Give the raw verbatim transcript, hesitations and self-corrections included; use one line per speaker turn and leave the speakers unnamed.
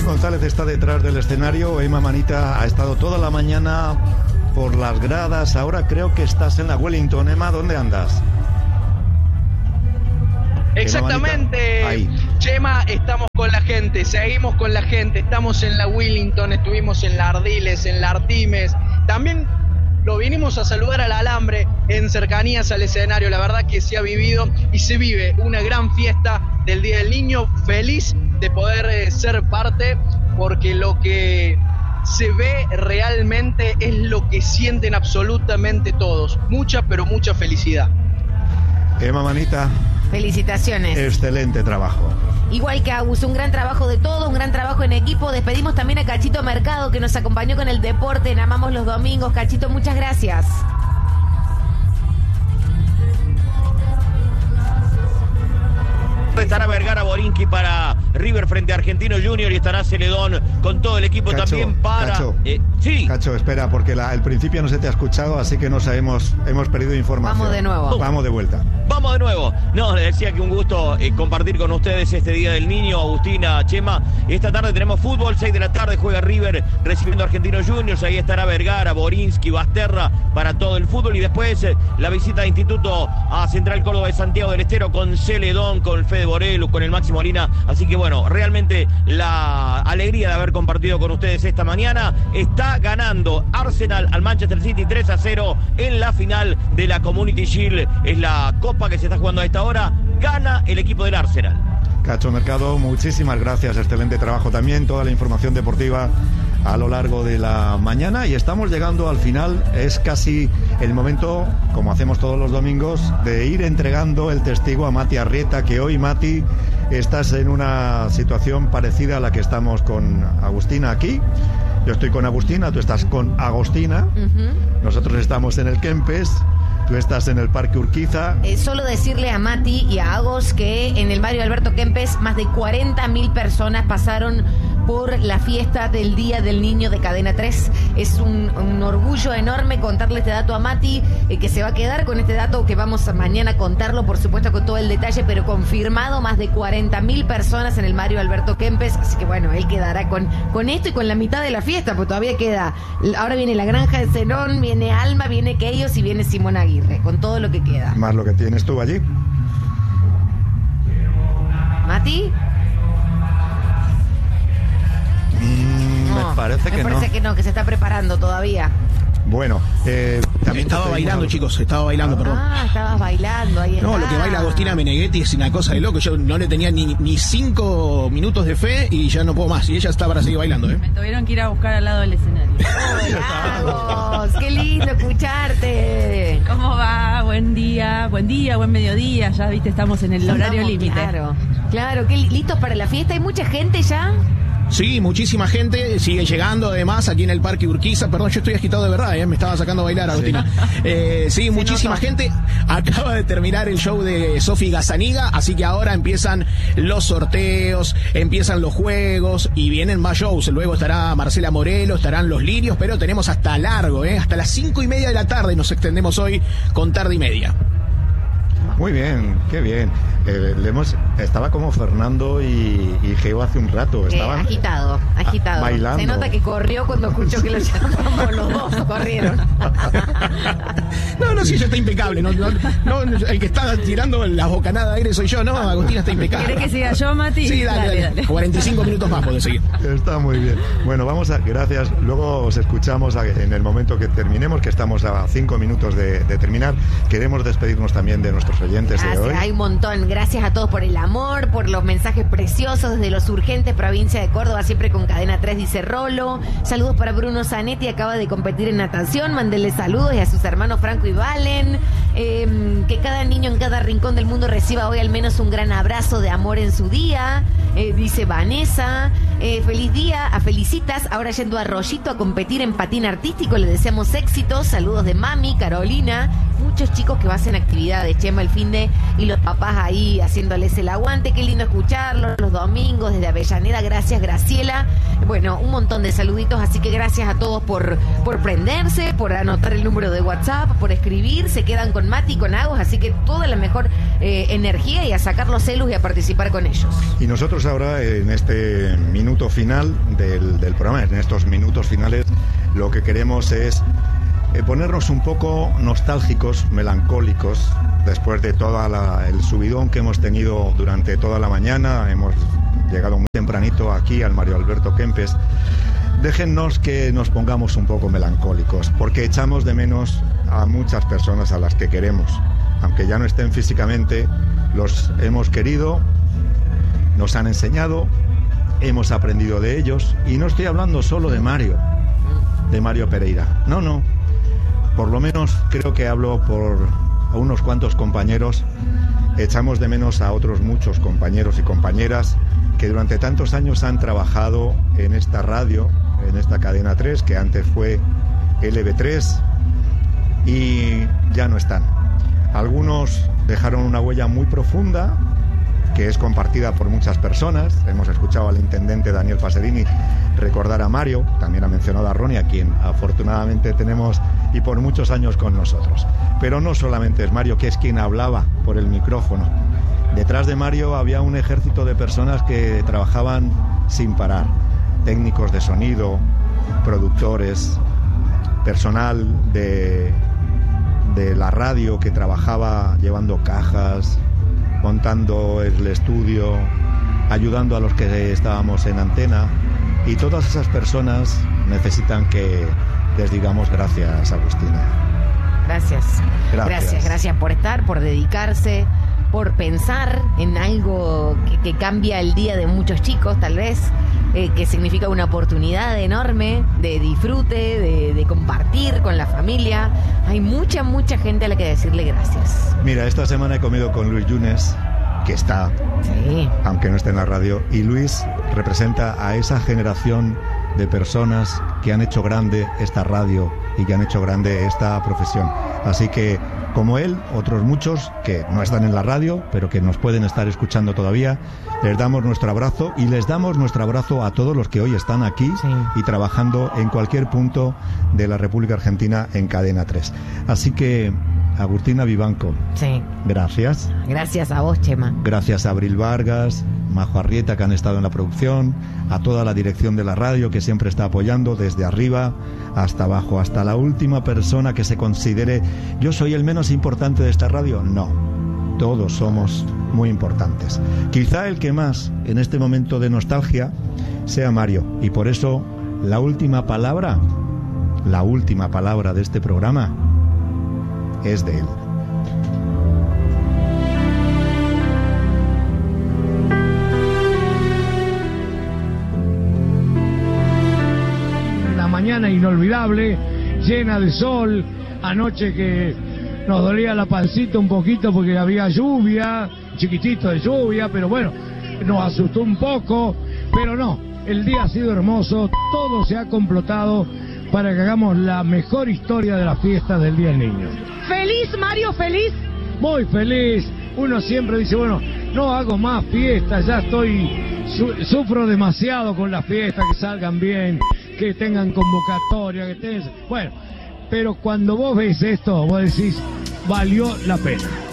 González está detrás del escenario. Emma Manita ha estado toda la mañana por las gradas. Ahora creo que estás en la Wellington. Emma, ¿dónde andas?
Exactamente, Chema, estamos con la gente, seguimos con la gente, estamos en la Wellington, estuvimos en la Ardiles, en la Artimes, también lo vinimos a saludar al Alambre en cercanías al escenario. La verdad que se ha vivido y se vive una gran fiesta del Día del Niño, feliz de poder eh, ser parte, porque lo que se ve realmente es lo que sienten absolutamente todos, mucha pero mucha felicidad.
Emma Manita,
felicitaciones.
Excelente trabajo.
Igual que Agus, un gran trabajo de todos, un gran trabajo en equipo. Despedimos también a Cachito Mercado, que nos acompañó con el deporte en Amamos los Domingos. Cachito, muchas gracias.
Estará Vergara Borinqui para River frente a Argentino Junior y estará Celedón con todo el equipo. Cacho, también para...
Cacho,
eh, sí.
Cacho, espera, porque la, el principio no se te ha escuchado, así que no sabemos, hemos perdido información.
Vamos de nuevo.
Vamos de vuelta.
Vamos de nuevo. No, les decía que un gusto eh, compartir con ustedes este Día del Niño. Agustina, Chema, esta tarde tenemos fútbol, seis de la tarde juega River recibiendo a Argentinos Juniors. Ahí estará Vergara, Borinsky, Basterra para todo el fútbol. Y después eh, la visita de Instituto a Central Córdoba de Santiago del Estero con Celedón, con Fede Borelu, con el Maxi Molina. Así que bueno, realmente la alegría de haber compartido con ustedes esta mañana. Está ganando Arsenal al Manchester City tres a cero en la final de la Community Shield. Es la copa que se está jugando a esta hora. Gana el equipo del Arsenal.
Cacho Mercado, muchísimas gracias. Excelente trabajo también. Toda la información deportiva a lo largo de la mañana. Y estamos llegando al final. Es casi el momento, como hacemos todos los domingos, de ir entregando el testigo a Mati Arrieta, que hoy, Mati, estás en una situación parecida a la que estamos con Agustina aquí. Yo estoy con Agustina, tú estás con Agostina. Uh-huh. Nosotros estamos en el Kempes. Tú estás en el Parque Urquiza.
Eh, solo decirle a Mati y a Agos que en el Mario Alberto Kempes más de cuarenta mil personas pasaron por la fiesta del Día del Niño de Cadena tres. Es un, un orgullo enorme contarle este dato a Mati, eh, que se va a quedar con este dato, que vamos a mañana a contarlo, por supuesto, con todo el detalle, pero confirmado, más de cuarenta mil personas en el Mario Alberto Kempes. Así que bueno, él quedará con, con esto y con la mitad de la fiesta, porque todavía queda. Ahora viene la Granja de Zenón, viene Alma, viene Keyos y viene Simón Aguirre, con todo lo que queda.
Más lo que tienes tú allí.
¿Mati?
Mm, no, me parece que
me parece
no.
que no, que se está preparando todavía.
Bueno, eh, también
estaba bailando, algo. chicos, estaba bailando,
ah,
perdón.
Ah, estabas bailando, ahí está.
No, lo que baila Agostina Meneghetti es una cosa de loco. Yo no le tenía ni, ni cinco minutos de fe y ya no puedo más. Y ella está para seguir bailando, ¿eh?
Me tuvieron que ir a buscar al lado del escenario.
¡Vamos! ¡Qué lindo escucharte!
¿Cómo va? Buen día, buen día, buen mediodía. Ya viste, estamos en el estamos, horario límite.
Claro, claro, ¿qué, listos para la fiesta? ¿Hay mucha gente ya?
Sí, muchísima gente, sigue llegando además aquí en el Parque Urquiza. Perdón, yo estoy agitado de verdad, ¿eh? Me estaba sacando a bailar, Agustina. Sí, eh, sí muchísima notó. gente. Acaba de terminar el show de Sofi Gazaniga, así que ahora empiezan los sorteos, empiezan los juegos y vienen más shows. Luego estará Marcela Morelo, estarán los Lirios, pero tenemos hasta largo, ¿eh? Hasta las cinco y media de la tarde nos extendemos hoy con Tarde y Media.
Muy bien, qué bien. Eh, le hemos, estaba como Fernando y, y Geo hace un rato. Estaban
eh, agitado, agitado.
A, bailando.
Se nota que corrió cuando escuchó que lo llamamos, los dos corrieron.
No, no, sí, ella está impecable. No, no, no, el que está tirando la bocanada de aire soy yo, no, Agustina está impecable.
¿Quieres que siga yo, Mati?
Sí, dale, dale, dale. cuarenta y cinco minutos más podés seguir.
Está muy bien. Bueno, vamos a, gracias. Luego os escuchamos a, en el momento que terminemos, que estamos a cinco minutos de, de terminar. Queremos despedirnos también de nuestros oyentes de
ah,
hoy.
Sí, hay un montón. Gracias a todos por el amor, por los mensajes preciosos desde Los Urgentes, provincia de Córdoba, siempre con Cadena tres, dice Rolo. Saludos para Bruno Zanetti, acaba de competir en natación. Mándenle saludos y a sus hermanos Franco y Valen. Eh, que cada niño en cada rincón del mundo reciba hoy al menos un gran abrazo de amor en su día, eh, dice Vanessa. Eh, feliz día, a Felicitas, ahora yendo a Arroyito a competir en patín artístico, le deseamos éxitos. Saludos de Mami, Carolina. Muchos chicos que hacen actividades, Chema, el fin de, y los papás ahí haciéndoles el aguante. Qué lindo escucharlos los domingos desde Avellaneda. Gracias, Graciela. Bueno, un montón de saluditos, así que gracias a todos por, por prenderse, por anotar el número de WhatsApp, por escribir. Se quedan con con Mati, con Agos, así que toda la mejor eh, energía y a sacar los celus y a participar con ellos.
Y nosotros ahora, en este minuto final del, del programa, en estos minutos finales, lo que queremos es eh, ponernos un poco nostálgicos, melancólicos, después de todo el subidón que hemos tenido durante toda la mañana. Hemos llegado muy tempranito aquí al Mario Alberto Kempes. Déjennos que nos pongamos un poco melancólicos, porque echamos de menos a muchas personas a las que queremos. Aunque ya no estén físicamente, los hemos querido, nos han enseñado, hemos aprendido de ellos. Y no estoy hablando solo de Mario, de Mario Pereira. No, no. Por lo menos creo que hablo por unos cuantos compañeros. Echamos de menos a otros muchos compañeros y compañeras que durante tantos años han trabajado en esta radio, en esta cadena tres, que antes fue L B tres, y ya no están. Algunos dejaron una huella muy profunda, que es compartida por muchas personas. Hemos escuchado al intendente Daniel Paserini recordar a Mario, también ha mencionado a Ronnie, a quien afortunadamente tenemos y por muchos años con nosotros. Pero no solamente es Mario, que es quien hablaba por el micrófono. Detrás de Mario había un ejército de personas que trabajaban sin parar. Técnicos de sonido, productores, personal de, de la radio que trabajaba llevando cajas, montando el estudio, ayudando a los que estábamos en antena. Y todas esas personas necesitan que les digamos gracias, Agustina.
Gracias. Gracias, gracias, gracias por estar, por dedicarse, por pensar en algo que, que cambia el día de muchos chicos, tal vez, eh, que significa una oportunidad enorme de disfrute, de, de compartir con la familia. Hay mucha, mucha gente a la que decirle gracias.
Mira, esta semana he comido con Luis Yunes, que está, sí, aunque no esté en la radio, y Luis representa a esa generación de personas que han hecho grande esta radio y que han hecho grande esta profesión. Así que, como él, otros muchos que no están en la radio, pero que nos pueden estar escuchando todavía, les damos nuestro abrazo, y les damos nuestro abrazo a todos los que hoy están aquí, sí, y trabajando en cualquier punto de la República Argentina en Cadena tres. Así que, Agustina Vivanco,
sí,
gracias.
Gracias a vos, Chema.
Gracias a Abril Vargas, Majo Arrieta, que han estado en la producción, a toda la dirección de la radio, que siempre está apoyando desde arriba hasta abajo, hasta la última persona que se considere yo soy el menos importante de esta radio. No, todos somos muy importantes. Quizá el que más en este momento de nostalgia sea Mario, y por eso la última palabra, la última palabra de este programa es de él.
La mañana inolvidable, llena de sol, anoche que nos dolía la pancita un poquito porque había lluvia, chiquitito de lluvia, pero bueno, nos asustó un poco, pero no, el día ha sido hermoso, todo se ha complotado para que hagamos la mejor historia de la fiesta del Día del Niño.
¿Feliz, Mario, feliz?
Muy feliz. Uno siempre dice, bueno, no hago más fiestas, ya estoy, su, sufro demasiado con las fiestas, que salgan bien, que tengan convocatoria, que tengan... Bueno, pero cuando vos ves esto, vos decís, valió la pena.